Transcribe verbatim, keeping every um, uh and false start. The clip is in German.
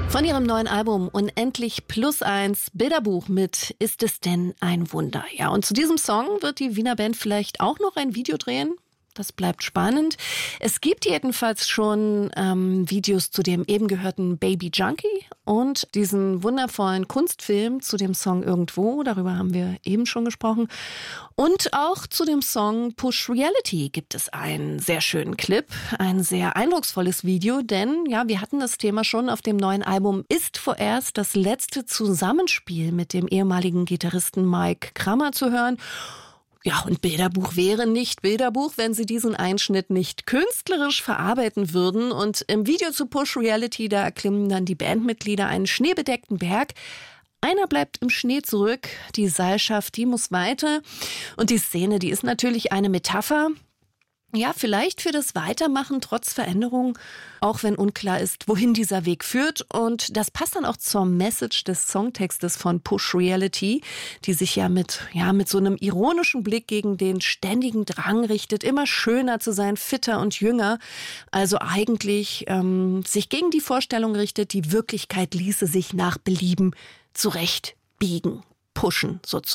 Von ihrem neuen Album Unendlich plus eins, Bilderbuch mit Ist es denn ein Wunder? Ja, und zu diesem Song wird die Wiener Band vielleicht auch noch ein Video drehen. Das bleibt spannend. Es gibt jedenfalls schon ähm, Videos zu dem eben gehörten Baby Junkie und diesen wundervollen Kunstfilm zu dem Song Irgendwo. Darüber haben wir eben schon gesprochen. Und auch zu dem Song Push Reality gibt es einen sehr schönen Clip, ein sehr eindrucksvolles Video, denn ja, wir hatten das Thema schon auf dem neuen Album Ist vorerst das letzte Zusammenspiel mit dem ehemaligen Gitarristen Mike Krammer zu hören. Ja, und Bilderbuch wäre nicht Bilderbuch, wenn sie diesen Einschnitt nicht künstlerisch verarbeiten würden. Und im Video zu Push Reality, da erklimmen dann die Bandmitglieder einen schneebedeckten Berg. Einer bleibt im Schnee zurück, die Seilschaft, die muss weiter. Und die Szene, die ist natürlich eine Metapher. Ja, vielleicht für das Weitermachen trotz Veränderung, auch wenn unklar ist, wohin dieser Weg führt. Und das passt dann auch zur Message des Songtextes von Push Reality, die sich ja mit, ja, mit so einem ironischen Blick gegen den ständigen Drang richtet, immer schöner zu sein, fitter und jünger. Also eigentlich ähm, sich gegen die Vorstellung richtet, die Wirklichkeit ließe sich nach Belieben zurechtbiegen, pushen sozusagen.